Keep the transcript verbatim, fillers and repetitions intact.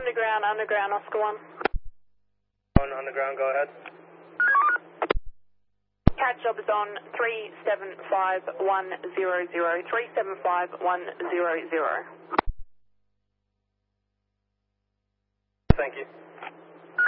underground, underground, Oscar one. On underground, go ahead. Cat job is on three seven five one zero zero, three seven five one zero zero. Thank you.